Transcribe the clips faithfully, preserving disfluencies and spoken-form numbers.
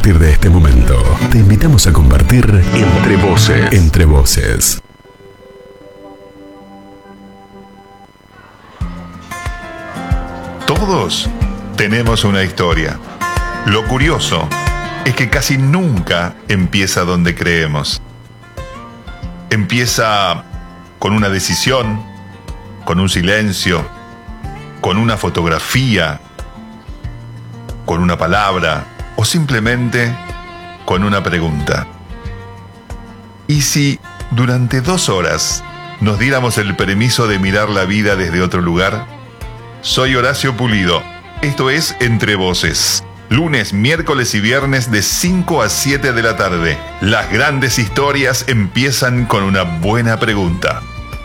partir de este momento, te invitamos a compartir Entre Voces. Entre Voces. Todos tenemos una historia. Lo curioso es que casi nunca empieza donde creemos. Empieza con una decisión, con un silencio, con una fotografía, con una palabra o simplemente con una pregunta. ¿Y si durante dos horas nos diéramos el permiso de mirar la vida desde otro lugar? Soy Horacio Pulido. Esto es Entre Voces. Lunes, miércoles y viernes de cinco a siete de la tarde. Las grandes historias empiezan con una buena pregunta.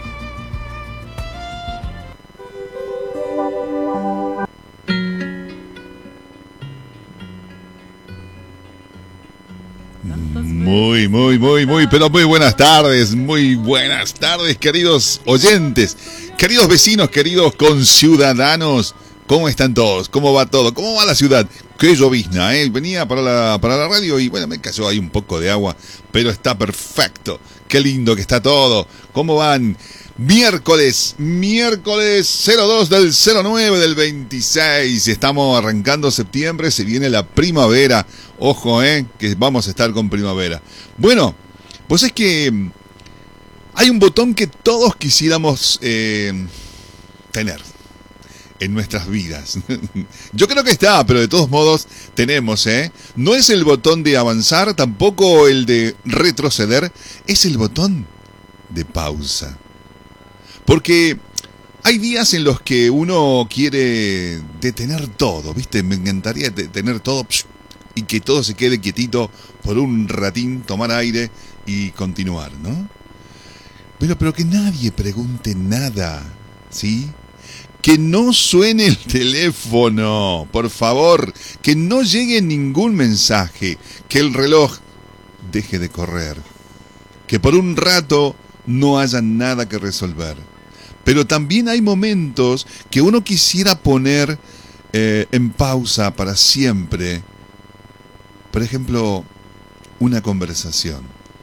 Muy, muy, muy, muy, pero muy buenas tardes, muy buenas tardes, queridos oyentes, queridos vecinos, queridos conciudadanos. ¿Cómo están todos? ¿Cómo va todo? ¿Cómo va la ciudad? Qué llovizna, ¿eh? Venía para la, para la radio y bueno, me cayó ahí un poco de agua, pero está perfecto. Qué lindo que está todo. ¿Cómo van? Miércoles, miércoles cero dos del cero nueve del veintiséis. Estamos arrancando septiembre, se viene la primavera. Ojo, eh, que vamos a estar con primavera. Bueno, pues es que hay un botón que todos quisiéramos eh, tener en nuestras vidas. Yo creo que está, pero de todos modos tenemos, ¿eh? No es el botón de avanzar, tampoco el de retroceder, es el botón de pausa. Porque hay días en los que uno quiere detener todo, ¿viste? Me encantaría detener todo y que todo se quede quietito por un ratín, tomar aire y continuar, ¿no? Pero, pero que nadie pregunte nada, ¿sí? Que no suene el teléfono, por favor, que no llegue ningún mensaje, que el reloj deje de correr, que por un rato no haya nada que resolver. Pero también hay momentos que uno quisiera poner eh, en pausa para siempre. Por ejemplo, una conversación,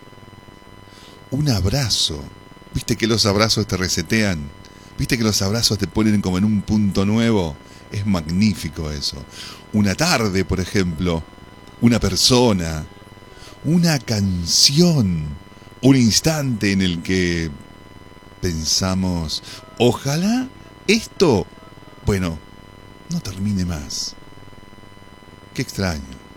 un abrazo. ¿Viste que los abrazos te resetean? ¿Viste que los abrazos te ponen como en un punto nuevo? Es magnífico eso. Una tarde, por ejemplo, una persona, una canción, un instante en el que pensamos, ojalá esto, bueno, no termine más. Qué extraño.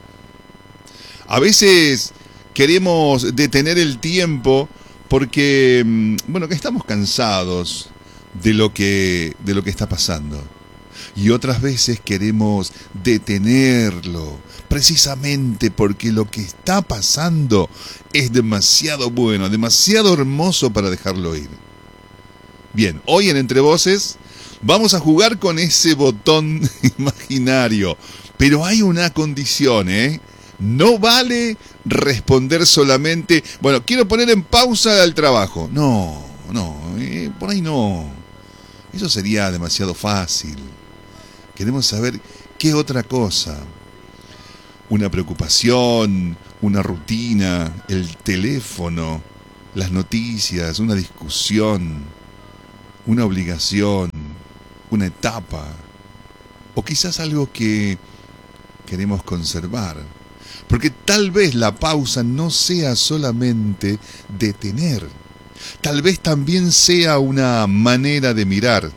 A veces queremos detener el tiempo porque, bueno, que estamos cansados de lo que, de lo que está pasando. Y otras veces queremos detenerlo, precisamente porque lo que está pasando es demasiado bueno, demasiado hermoso para dejarlo ir. Bien, hoy en Entre Voces vamos a jugar con ese botón imaginario, pero hay una condición, ¿eh? No vale responder solamente, bueno, quiero poner en pausa el trabajo. No, no, eh, por ahí no. Eso sería demasiado fácil. Queremos saber qué otra cosa. Una preocupación, una rutina, el teléfono, las noticias, una discusión, una obligación, una etapa, o quizás algo que queremos conservar. Porque tal vez la pausa no sea solamente detener, tal vez también sea una manera de mirar,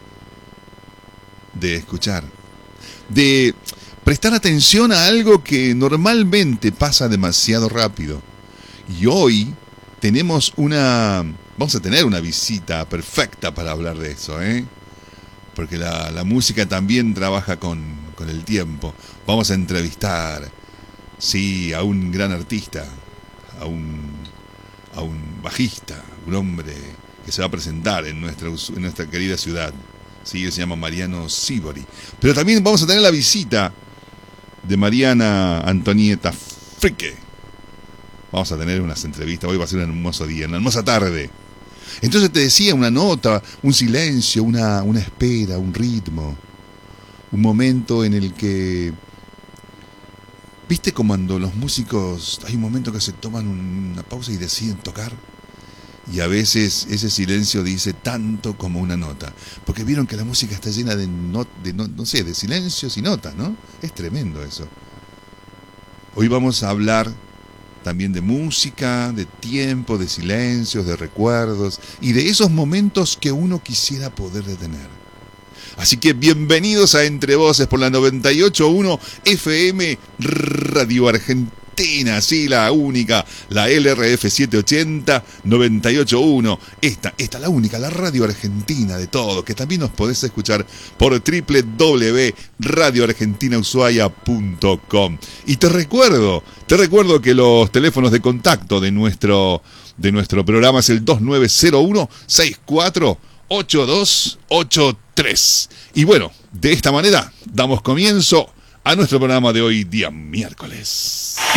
de escuchar, de prestar atención a algo que normalmente pasa demasiado rápido. Y hoy tenemos una... Vamos a tener una visita perfecta para hablar de eso, ¿eh? Porque la, la música también trabaja con, con el tiempo. Vamos a entrevistar, sí, a un gran artista, a un, a un bajista, un hombre que se va a presentar en nuestra, en nuestra querida ciudad. Sí, él se llama Mariano Sibori. Pero también vamos a tener la visita de Mariana Antonieta Frique. Vamos a tener unas entrevistas. Hoy va a ser un hermoso día, una hermosa tarde. Entonces te decía, una nota, un silencio, una, una espera, un ritmo. Un momento en el que ¿Viste cuando los músicos hay un momento que se toman una pausa y deciden tocar? Y a veces ese silencio dice tanto como una nota. Porque vieron que la música está llena de, no, de no, no sé, de silencios y notas, ¿no? Es tremendo eso. Hoy vamos a hablar también de música, de tiempo, de silencios, de recuerdos y de esos momentos que uno quisiera poder detener. Así que bienvenidos a Entre Voces por la noventa y ocho punto uno F M Radio Argentina, sí, la única, la L R F setecientos ochenta noventa y ocho punto uno. Esta, esta, la única, la radio argentina de todo, que también nos podés escuchar por doble u doble u doble u punto radio argentina ushuaia punto com. Y te recuerdo, te recuerdo que los teléfonos de contacto de nuestro, de nuestro programa es el dos nueve cero uno seis cuatro ocho dos ocho tres. Y bueno, de esta manera damos comienzo a nuestro programa de hoy, día miércoles.